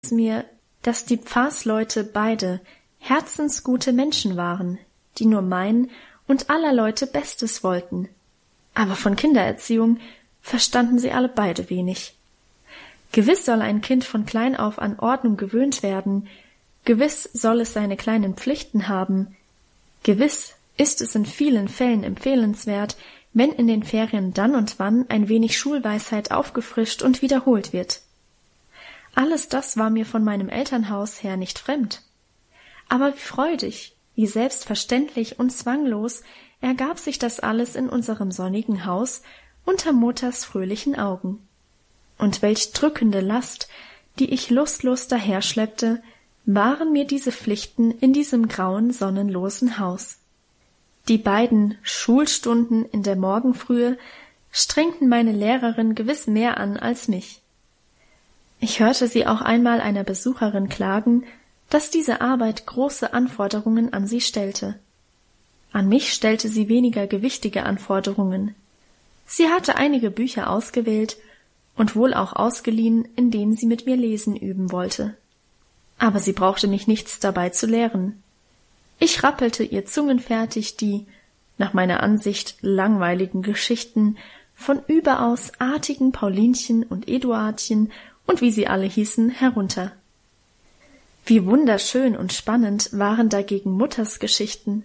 mir, dass die Pfarrsleute beide herzensgute Menschen waren, die nur mein und aller Leute Bestes wollten. Aber von Kindererziehung verstanden sie alle beide wenig. Gewiss soll ein Kind von klein auf an Ordnung gewöhnt werden, gewiss soll es seine kleinen Pflichten haben, gewiss ist es in vielen Fällen empfehlenswert, wenn in den Ferien dann und wann ein wenig Schulweisheit aufgefrischt und wiederholt wird. Alles das war mir von meinem Elternhaus her nicht fremd. Aber wie freudig, wie selbstverständlich und zwanglos ergab sich das alles in unserem sonnigen Haus unter Mutters fröhlichen Augen. Und welch drückende Last, die ich lustlos daherschleppte, waren mir diese Pflichten in diesem grauen, sonnenlosen Haus. Die beiden Schulstunden in der Morgenfrühe strengten meine Lehrerin gewiss mehr an als mich. Ich hörte sie auch einmal einer Besucherin klagen, dass diese Arbeit große Anforderungen an sie stellte. An mich stellte sie weniger gewichtige Anforderungen. Sie hatte einige Bücher ausgewählt und wohl auch ausgeliehen, in denen sie mit mir lesen üben wollte. Aber sie brauchte mich nichts dabei zu lehren. Ich rappelte ihr zungenfertig die, nach meiner Ansicht, langweiligen Geschichten von überaus artigen Paulinchen und Eduardchen und wie sie alle hießen, herunter. Wie wunderschön und spannend waren dagegen Mutters Geschichten.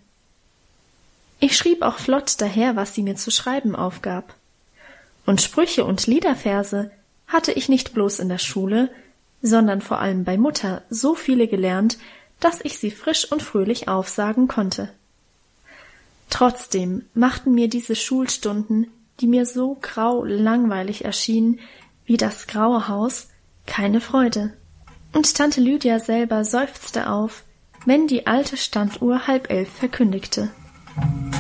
Ich schrieb auch flott daher, was sie mir zu schreiben aufgab. Und Sprüche und Liederverse hatte ich nicht bloß in der Schule, sondern vor allem bei Mutter so viele gelernt, dass ich sie frisch und fröhlich aufsagen konnte. Trotzdem machten mir diese Schulstunden, die mir so grau langweilig erschienen wie das graue Haus, keine Freude. Und Tante Lydia selber seufzte auf, wenn die alte Standuhr 10:30 verkündigte.